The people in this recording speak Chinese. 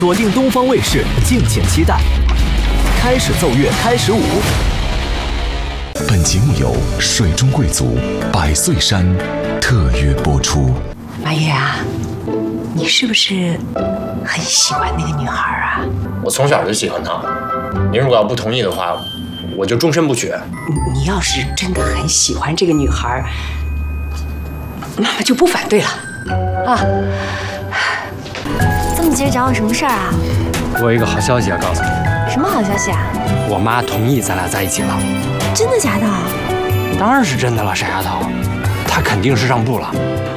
锁定东方卫视，敬请期待。开始奏乐，开始舞。 本节目由水中贵族百岁山特约播出。 马月啊，你是不是很喜欢那个女孩啊？ 我从小就喜欢她，您如果要不同意的话，我就终身不娶。 你要是真的很喜欢这个女孩，妈妈就不反对了啊。 这么急着找我什么事儿啊？ 我有一个好消息要告诉你。 什么好消息啊？ 我妈同意咱俩在一起了。 真的假的？ 当然是真的了，傻丫头，她肯定是让步了。